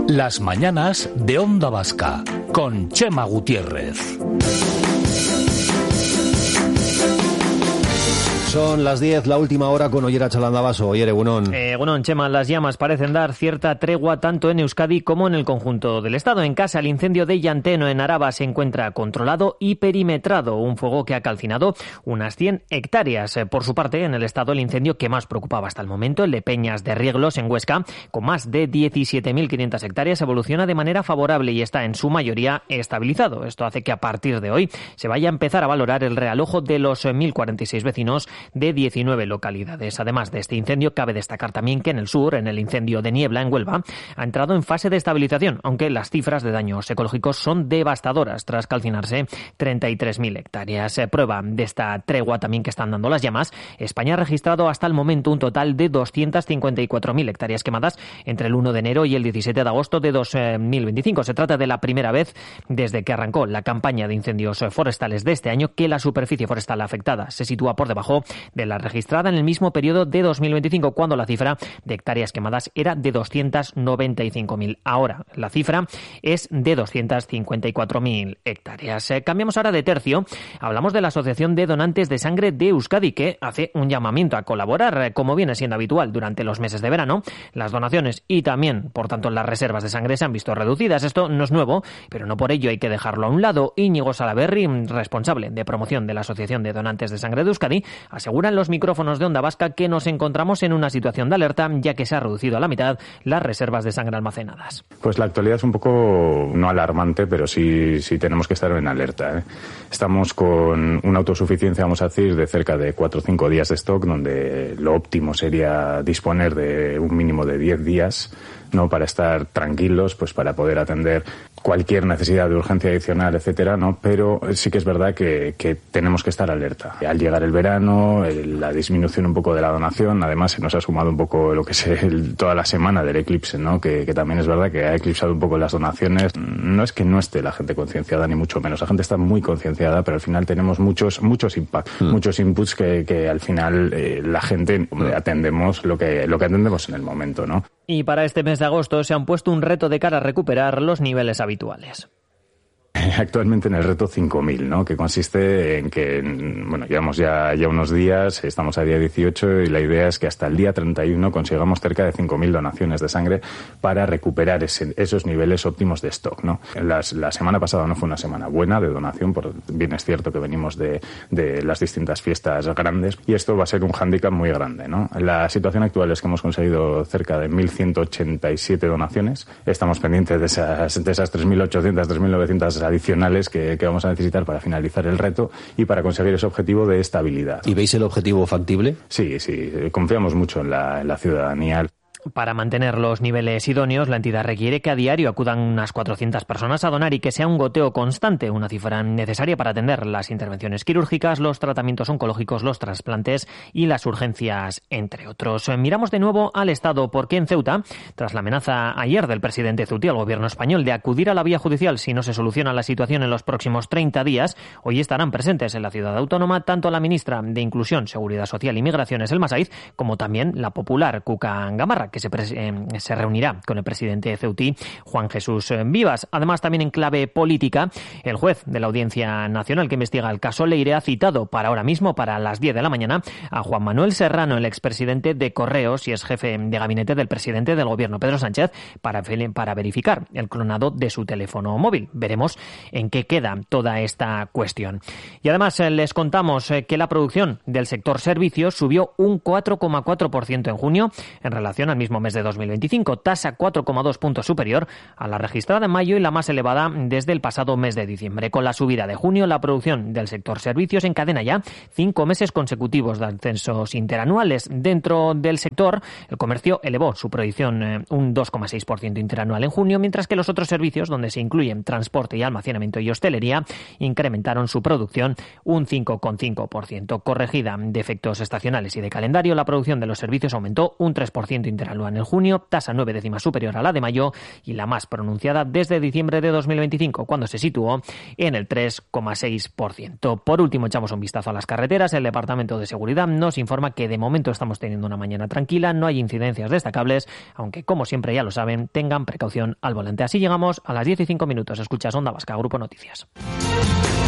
Las mañanas de Onda Vasca con Chema Gutiérrez. Son las 10, la última hora con Ollera Chalandabaso. Oyer, egunon. Egunon, Chema, las llamas parecen dar cierta tregua tanto en Euskadi como en el conjunto del Estado. En casa, el incendio de Llanteno en Araba se encuentra controlado y perimetrado. Un fuego que ha calcinado unas 100 hectáreas. Por su parte, en el Estado, el incendio que más preocupaba hasta el momento, el de Peñas de Rieglos en Huesca, con más de 17.500 hectáreas, evoluciona de manera favorable y está en su mayoría estabilizado. Esto hace que a partir de hoy se vaya a empezar a valorar el realojo de los 1.046 vecinos de 19 localidades. Además de este incendio, cabe destacar también que en el sur, en el incendio de Niebla, en Huelva, ha entrado en fase de estabilización, aunque las cifras de daños ecológicos son devastadoras tras calcinarse 33.000 hectáreas. Prueba de esta tregua también que están dando las llamas, España ha registrado hasta el momento un total de 254.000 hectáreas quemadas entre el 1 de enero y el 17 de agosto de 2025. Se trata de la primera vez desde que arrancó la campaña de incendios forestales de este año que la superficie forestal afectada se sitúa por debajo de la registrada en el mismo periodo de 2025, cuando la cifra de hectáreas quemadas era de 295.000. Ahora la cifra es de 254.000 hectáreas. Cambiamos ahora de tercio. Hablamos de la Asociación de Donantes de Sangre de Euskadi, que hace un llamamiento a colaborar, como viene siendo habitual durante los meses de verano. Las donaciones y también, por tanto, las reservas de sangre se han visto reducidas. Esto no es nuevo, pero no por ello hay que dejarlo a un lado. Íñigo Salaberry, responsable de promoción de la Asociación de Donantes de Sangre de Euskadi, aseguran los micrófonos de Onda Vasca que nos encontramos en una situación de alerta, ya que se ha reducido a la mitad las reservas de sangre almacenadas. Pues la actualidad es un poco, no alarmante, pero sí tenemos que estar en alerta, ¿eh? Estamos con una autosuficiencia, vamos a decir, de cerca de 4 o 5 días de stock, donde lo óptimo sería disponer de un mínimo de 10 días, ¿no? Para estar tranquilos, pues para poder atender cualquier necesidad de urgencia adicional, etcétera, ¿no? Pero sí que es verdad que tenemos que estar alerta. Al llegar el verano, la disminución un poco de la donación, además se nos ha sumado un poco lo que es toda la semana del eclipse, ¿no? Que también es verdad que ha eclipsado un poco las donaciones. No es que no esté la gente concienciada, ni mucho menos. La gente está muy concienciada, pero al final tenemos muchos impacts, muchos inputs que al final la gente atendemos lo que atendemos en el momento, ¿no? Y para este mes de agosto se han puesto un reto de cara a recuperar los niveles habituales. Actualmente en el reto 5.000, ¿no? Que consiste en que, bueno, llevamos ya unos días, estamos a día 18 y la idea es que hasta el día 31 consigamos cerca de 5.000 donaciones de sangre para recuperar esos niveles óptimos de stock, ¿no? La semana pasada no fue una semana buena de donación, bien es cierto que venimos de las distintas fiestas grandes y esto va a ser un hándicap muy grande, ¿no? La situación actual es que hemos conseguido cerca de 1.187 donaciones, estamos pendientes de esas 3.800, 3.900 adicionales que vamos a necesitar para finalizar el reto y para conseguir ese objetivo de estabilidad. ¿Y veis el objetivo factible? Sí, confiamos mucho en la ciudadanía. Para mantener los niveles idóneos, la entidad requiere que a diario acudan unas 400 personas a donar y que sea un goteo constante, una cifra necesaria para atender las intervenciones quirúrgicas, los tratamientos oncológicos, los trasplantes y las urgencias, entre otros. Miramos de nuevo al Estado, porque en Ceuta, tras la amenaza ayer del presidente ceutí al gobierno español de acudir a la vía judicial si no se soluciona la situación en los próximos 30 días, hoy estarán presentes en la ciudad autónoma tanto la ministra de Inclusión, Seguridad Social y Migraciones, Elma Saiz, como también la popular Cuca Gamarra, que se reunirá con el presidente ceutí, Juan Jesús Vivas. Además, también en clave política, el juez de la Audiencia Nacional que investiga el caso Leire ha citado para ahora mismo, para las 10 de la mañana, a Juan Manuel Serrano, el expresidente de Correos y ex jefe de gabinete del presidente del gobierno, Pedro Sánchez, para verificar el clonado de su teléfono móvil. Veremos en qué queda toda esta cuestión. Y además les contamos que la producción del sector servicios subió un 4,4% en junio en relación al mismo mes de 2025, tasa 4,2 puntos superior a la registrada en mayo y la más elevada desde el pasado mes de diciembre. Con la subida de junio, la producción del sector servicios encadena ya 5 meses consecutivos de ascensos interanuales. Dentro del sector, el comercio elevó su producción un 2,6% interanual en junio, mientras que los otros servicios, donde se incluyen transporte y almacenamiento y hostelería, incrementaron su producción un 5,5%. Corregida de efectos estacionales y de calendario, la producción de los servicios aumentó un 3% interanual Superalúa en el junio, tasa 9 décimas superior a la de mayo y la más pronunciada desde diciembre de 2025, cuando se situó en el 3,6%. Por último, echamos un vistazo a las carreteras. El Departamento de Seguridad nos informa que de momento estamos teniendo una mañana tranquila, no hay incidencias destacables, aunque como siempre ya lo saben, tengan precaución al volante. Así llegamos a las 10:05. Escuchas Onda Vasca, Grupo Noticias.